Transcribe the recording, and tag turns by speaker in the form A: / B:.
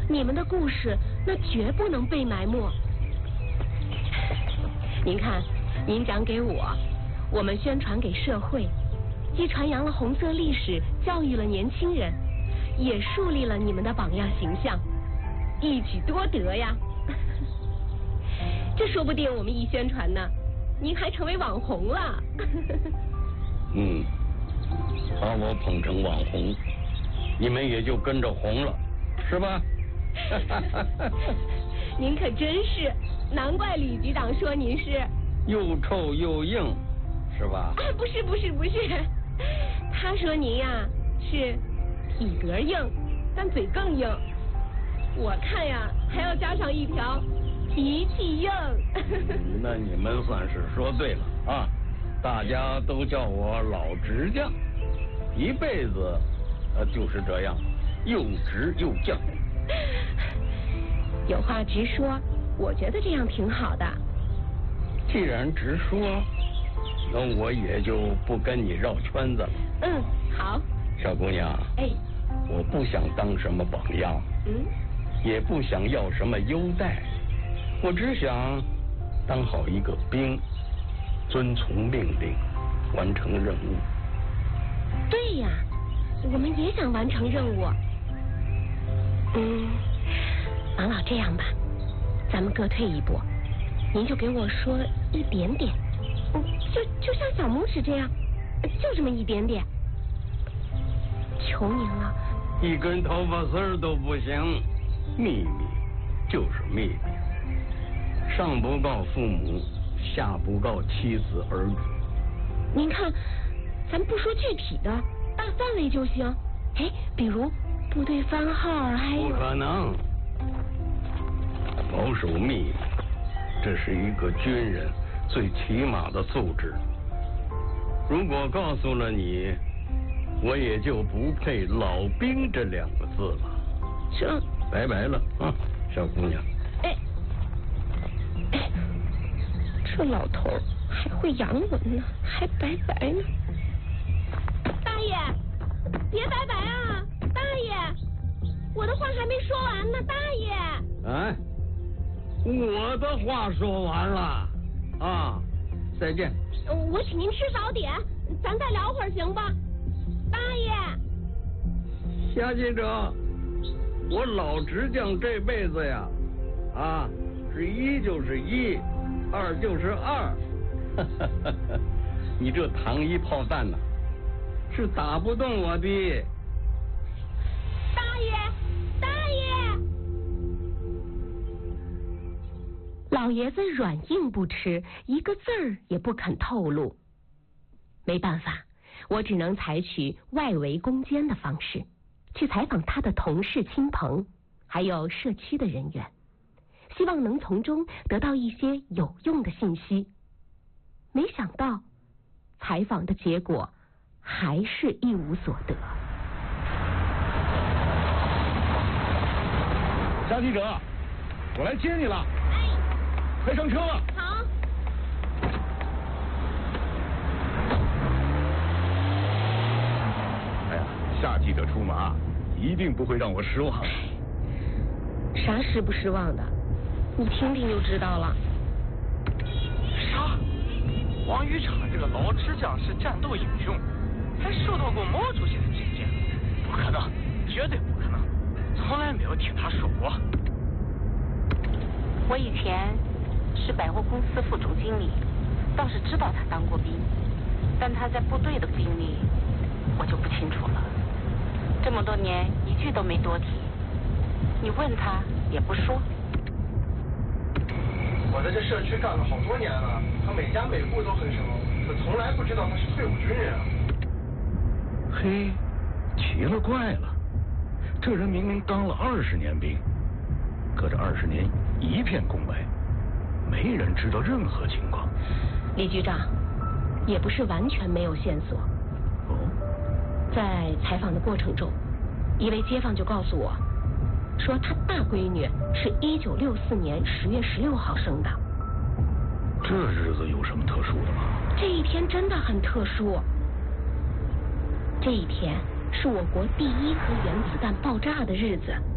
A: 你们的故事那绝不能被埋没。您看，您讲给我们宣传给社会，既传扬了红色历史，教育了年轻人，也树立了你们的榜样形象，一举多得呀。这说不定我们一宣传呢，您还成为网红了。
B: 把我捧成网红，你们也就跟着红了，是吧？
A: 您可真是，难怪吕局长说您是
B: 又臭又硬，是吧？
A: 不是，他说您呀是体格硬，但嘴更硬。我看呀还要加上一条脾气硬。
B: 那你们算是说对了啊！大家都叫我老直将，一辈子就是这样，又直又犟。
A: 有话直说，我觉得这样挺好的。
B: 既然直说，那我也就不跟你绕圈子了。
A: 好。
B: 小姑娘，我不想当什么榜样，也不想要什么优待，我只想当好一个兵，遵从命令，完成任务。
A: 对呀，我们也想完成任务。王老，这样吧，咱们各退一步，您就给我说一点点，就像小拇指这样，就这么一点点，求您了。
B: 一根头发丝儿都不行，秘密就是秘密，上不告父母，下不告妻子儿女。
A: 您看，咱不说具体的，大范围就行。比如部队番号，还有……
B: 不可能，保守秘密，这是一个军人最起码的素质。如果告诉了你，我也就不配老兵这2个字了。
A: 这
B: 拜拜了啊，小姑娘。
A: 这老头还会洋文呢，还拜拜呢。大爷，别拜拜啊！大爷，我的话还没说完呢，大爷。
B: 我的话说完了啊，再见。
A: 我请您吃早点，咱再聊会儿行吧？大爷。
B: 夏记者，我老直将这辈子呀，是一就是一，二就是二。你这糖衣炮弹呐，是打不动我的。
A: 大爷，大爷。老爷子软硬不吃，一个字儿也不肯透露。没办法，我只能采取外围攻坚的方式，去采访他的同事亲朋，还有社区的人员，希望能从中得到一些有用的信息。没想到，采访的结果还是一无所得。
C: 夏记者，我来接你了。快上车。
A: 好。
C: 夏记者出马，一定不会让我失望。
A: 啥失不失望的，你听听就知道了。
D: 啥？王渔场这个老支将是战斗英雄，还受到过毛主席的推荐？不可能，绝对不可能，从来没有听他说过。
E: 我以前是百货公司副总经理，倒是知道他当过兵，但他在部队的经历我就不清楚了。这么多年一句都没多提，你问他也不说。
F: 我在这社区干了好多年了，他每家每户都很熟，可从来不知道他是退伍军人啊。
C: 嘿，奇了怪了，这人明明当了20年兵，可这20年一片空白，没人知道任何情况。
A: 李局长，也不是完全没有线索。在采访的过程中，一位街坊就告诉我，说他大闺女是1964年10月16号生的。
C: 这日子有什么特殊的吗？
A: 这一天真的很特殊。这一天是我国第1颗原子弹爆炸的日子。